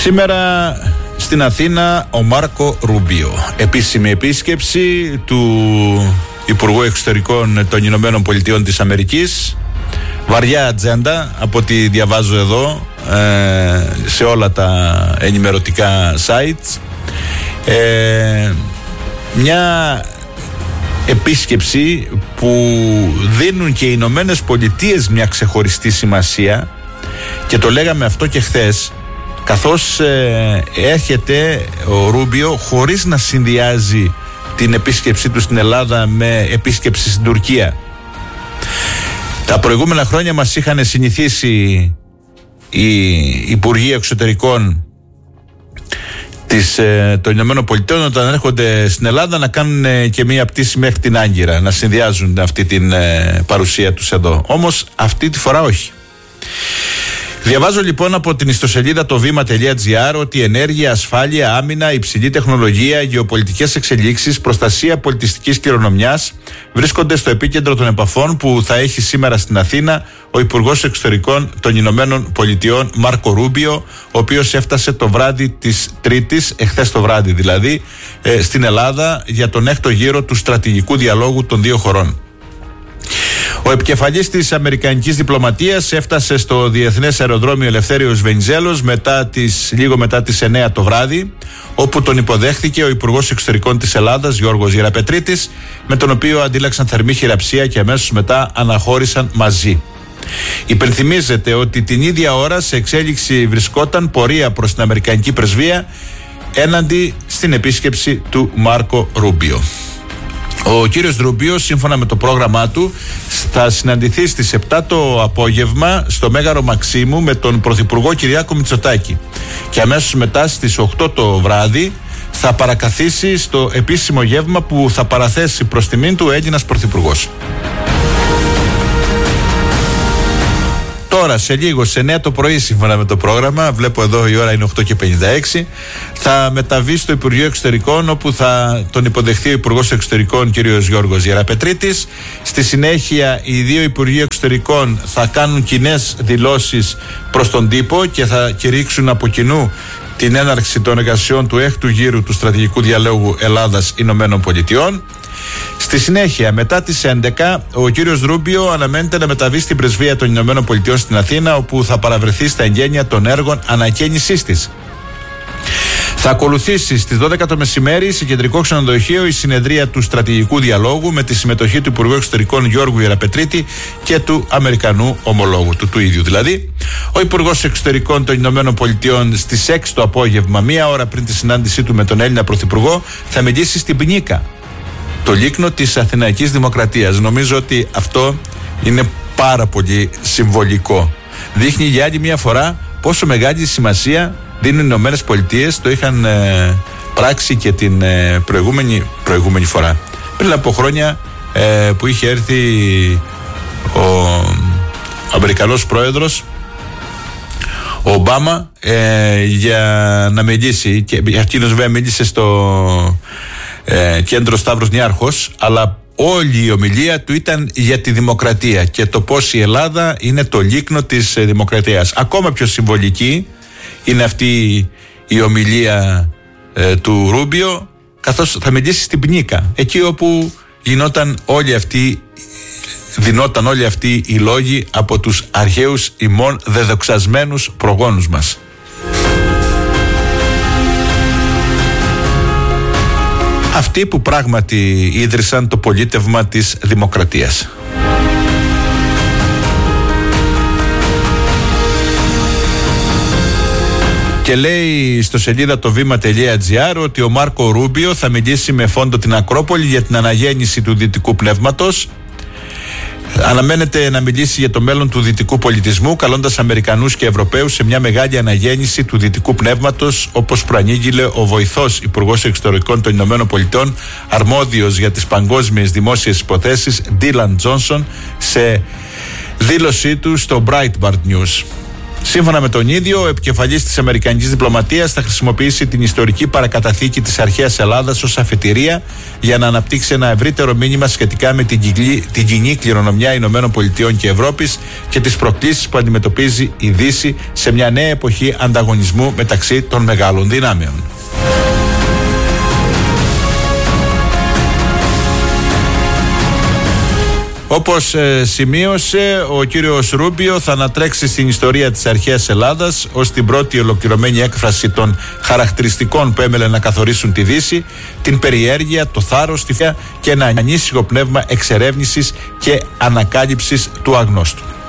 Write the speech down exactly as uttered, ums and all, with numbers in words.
Σήμερα στην Αθήνα ο Μάρκο Ρούμπιο. Επίσημη επίσκεψη του Υπουργού Εξωτερικών των Ηνωμένων Πολιτειών της Αμερικής. Βαριά ατζέντα από ό,τι διαβάζω εδώ ε, σε όλα τα ενημερωτικά sites. Ε, μια επίσκεψη που δίνουν και οι Ηνωμένες Πολιτείες μια ξεχωριστή σημασία, και το λέγαμε αυτό και χθες, καθώς ε, έρχεται ο Ρούμπιο χωρίς να συνδυάζει την επίσκεψή του στην Ελλάδα με επίσκεψη στην Τουρκία. Τα προηγούμενα χρόνια μας είχαν συνηθίσει οι Υπουργοί Εξωτερικών της, ε, των Ηνωμένων Πολιτειών, όταν έρχονται στην Ελλάδα, να κάνουν ε, και μία πτήση μέχρι την Άγκυρα, να συνδυάζουν αυτή την ε, παρουσία τους εδώ. Όμως αυτή τη φορά όχι. Διαβάζω λοιπόν από την ιστοσελίδα το βήμα τελεία τζι άρ ότι ενέργεια, ασφάλεια, άμυνα, υψηλή τεχνολογία, γεωπολιτικές εξελίξεις, προστασία πολιτιστικής κληρονομιάς βρίσκονται στο επίκεντρο των επαφών που θα έχει σήμερα στην Αθήνα ο Υπουργός Εξωτερικών των Ηνωμένων Πολιτειών Μάρκο Ρούμπιο, ο οποίος έφτασε το βράδυ της Τρίτης, εχθές το βράδυ δηλαδή, ε, στην Ελλάδα για τον έκτο γύρο του στρατηγικού διαλόγου των δύο χωρών. Ο επικεφαλής της Αμερικανικής διπλωματίας έφτασε στο Διεθνές Αεροδρόμιο Ελευθέριος Βενιζέλος μετά τις, λίγο μετά τις εννέα το βράδυ, όπου τον υποδέχθηκε ο Υπουργός Εξωτερικών της Ελλάδας Γιώργος Γεραπετρίτης, με τον οποίο αντίλαξαν θερμή χειραψία και αμέσως μετά αναχώρησαν μαζί. Υπενθυμίζεται ότι την ίδια ώρα σε εξέλιξη βρισκόταν πορεία προς την Αμερικανική πρεσβεία έναντι στην επίσκεψη του Μάρκο Ρούμπιο. Ο κύριος Ρούμπιο, σύμφωνα με το πρόγραμμά του, θα συναντηθεί στις επτά το απόγευμα στο Μέγαρο Μαξίμου με τον Πρωθυπουργό Κυριάκο Μητσοτάκη, και αμέσως μετά στις οκτώ το βράδυ θα παρακαθίσει στο επίσημο γεύμα που θα παραθέσει προς τιμήν του ο Έλληνας Πρωθυπουργός. Τώρα σε λίγο, σε εννέα το πρωί, σύμφωνα με το πρόγραμμα, βλέπω εδώ η ώρα είναι οκτώ και πενήντα έξι, θα μεταβεί στο Υπουργείο Εξωτερικών, όπου θα τον υποδεχθεί ο Υπουργός Εξωτερικών κ. Γιώργος Γεραπετρίτης. Στη συνέχεια οι δύο Υπουργοί Εξωτερικών θα κάνουν κοινές δηλώσεις προς τον τύπο και θα κηρύξουν από κοινού την έναρξη των εργασιών του έκτου γύρου του στρατηγικού διαλόγου Ελλάδας-Ηνωμένων Πολιτειών. Στη συνέχεια, μετά τις έντεκα, ο κύριος Ρούμπιο αναμένεται να μεταβεί στην πρεσβεία των Ηνωμένων Πολιτειών στην Αθήνα, όπου θα παραβρεθεί στα εγγένεια των έργων ανακαίνισής της. Θα ακολουθήσει στις δώδεκα το μεσημέρι σε κεντρικό ξενοδοχείο η συνεδρία του στρατηγικού διαλόγου με τη συμμετοχή του Υπουργού Εξωτερικών Γιώργου Γεραπετρίτη και του Αμερικανού ομολόγου του, του ίδιου δηλαδή. Ο Υπουργός Εξωτερικών των Ηνωμένων Πολιτειών στις έξι το απόγευμα, μία ώρα πριν τη συνάντησή του με τον Έλληνα Πρωθυπουργό, θα μιλήσει στην Πνίκα, το λίκνο της Αθηναϊκής Δημοκρατίας. Νομίζω ότι αυτό είναι πάρα πολύ συμβολικό. Δείχνει για άλλη μια φορά πόσο μεγάλη σημασία δίνουν οι Ηνωμένες Πολιτείες. Το είχαν ε, πράξει και την ε, προηγούμενη, προηγούμενη φορά, πριν από χρόνια, ε, που είχε έρθει ο Αμερικανός πρόεδρος ο Ομπάμα ε, για να μιλήσει, και εκείνος βέβαια μίλησε στο ε, κέντρο Σταύρος Νιάρχος, αλλά όλη η ομιλία του ήταν για τη δημοκρατία και το πώς η Ελλάδα είναι το λίκνο της ε, δημοκρατίας. Ακόμα πιο συμβολική είναι αυτή η ομιλία ε, του Ρούμπιο, καθώς θα μιλήσει στην Πνίκα, εκεί όπου γινόταν όλη αυτή, δινόταν όλοι αυτοί οι λόγοι από τους αρχαίους ημών δεδοξασμένους προγόνους μας. Αυτοί που πράγματι ίδρυσαν το πολίτευμα της δημοκρατίας. Και λέει στο σελίδα το βήμα τελεία τζι άρ ότι ο Μάρκο Ρούμπιο θα μιλήσει με φόντο την Ακρόπολη για την αναγέννηση του δυτικού πνεύματος. Αναμένεται να μιλήσει για το μέλλον του δυτικού πολιτισμού, καλώντας Αμερικανούς και Ευρωπαίους σε μια μεγάλη αναγέννηση του δυτικού πνεύματος, όπως προανήγγειλε ο βοηθός Υπουργός Εξωτερικών των Ηνωμένων Πολιτειών, αρμόδιος για τις παγκόσμιες δημόσιες υποθέσεις, Ντίλαν Τζόνσον, σε δήλωσή του στο Breitbart News. Σύμφωνα με τον ίδιο, ο επικεφαλής της αμερικανικής διπλωματίας θα χρησιμοποιήσει την ιστορική παρακαταθήκη της αρχαίας Ελλάδας ως αφετηρία για να αναπτύξει ένα ευρύτερο μήνυμα σχετικά με την, κυκλή, την κοινή κληρονομιά Ηνωμένων Πολιτειών και Ευρώπης και τις προκλήσεις που αντιμετωπίζει η Δύση σε μια νέα εποχή ανταγωνισμού μεταξύ των μεγάλων δυνάμεων. Όπως ε, σημείωσε, ο κύριος Ρούμπιο θα ανατρέξει στην ιστορία της αρχαίας Ελλάδας ως την πρώτη ολοκληρωμένη έκφραση των χαρακτηριστικών που έμελε να καθορίσουν τη Δύση, την περιέργεια, το θάρρος, τη φαία και ένα ανήσυχο πνεύμα εξερεύνησης και ανακάλυψης του αγνώστου.